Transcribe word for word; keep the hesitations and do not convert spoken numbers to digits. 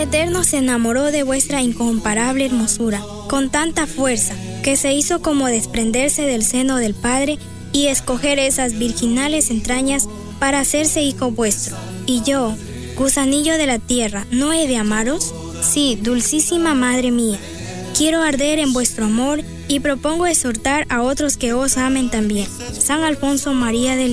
Eterno se enamoró de vuestra incomparable hermosura, con tanta fuerza, que se hizo como desprenderse del seno del Padre y escoger esas virginales entrañas para hacerse hijo vuestro. Y yo, gusanillo de la tierra, ¿no he de amaros? Sí, dulcísima Madre mía, quiero arder en vuestro amor y propongo exhortar a otros que os amen también. San Alfonso María de